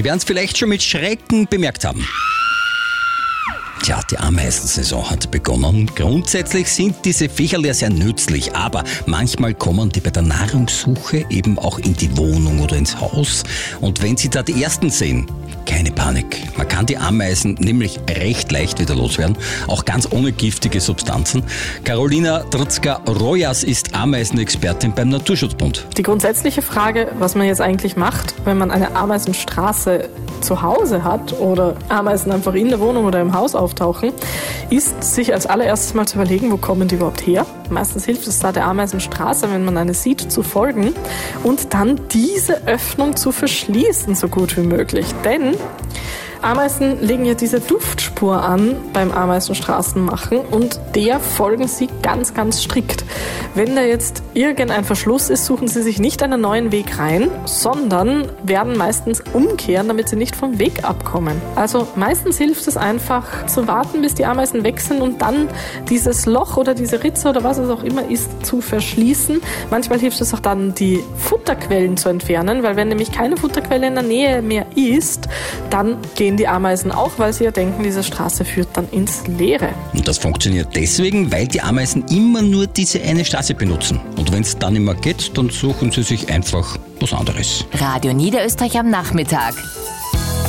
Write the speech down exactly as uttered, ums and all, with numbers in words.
Sie werden es vielleicht schon mit Schrecken bemerkt haben. Tja, die Ameisensaison hat begonnen. Grundsätzlich sind diese Viecherl ja sehr nützlich, aber manchmal kommen die bei der Nahrungssuche eben auch in die Wohnung oder ins Haus. Und wenn Sie da die ersten sehen, keine Panik. Man kann die Ameisen nämlich recht leicht wieder loswerden, auch ganz ohne giftige Substanzen. Carolina Drtzka-Rojas ist Ameisenexpertin beim Naturschutzbund. Die grundsätzliche Frage, was man jetzt eigentlich macht, wenn man eine Ameisenstraße zu Hause hat oder Ameisen einfach in der Wohnung oder im Haus auftauchen, ist, sich als allererstes mal zu überlegen, wo kommen die überhaupt her. Meistens hilft es da der Ameisenstraße, wenn man eine sieht, zu folgen und dann diese Öffnung zu verschließen, so gut wie möglich. Denn Ameisen legen ja diese Duftspur an beim Ameisenstraßenmachen und der folgen sie ganz, ganz strikt. Wenn da jetzt irgendein Verschluss ist, suchen sie sich nicht einen neuen Weg rein, sondern werden meistens umkehren, damit sie nicht vom Weg abkommen. Also meistens hilft es einfach zu warten, bis die Ameisen weg sind und dann dieses Loch oder diese Ritze oder was es auch immer ist, zu verschließen. Manchmal hilft es auch dann, die Futterquellen zu entfernen, weil wenn nämlich keine Futterquelle in der Nähe mehr ist, dann gehen die Ameisen auch, weil sie ja denken, diese Straße führt dann ins Leere. Und das funktioniert deswegen, weil die Ameisen immer nur diese eine Straße benutzen. Und wenn es dann nicht mehr geht, dann suchen sie sich einfach was anderes. Radio Niederösterreich am Nachmittag.